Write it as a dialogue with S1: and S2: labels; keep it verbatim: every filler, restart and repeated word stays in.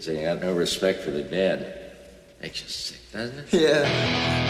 S1: They got no respect for the dead. Makes you sick, doesn't it?
S2: Yeah.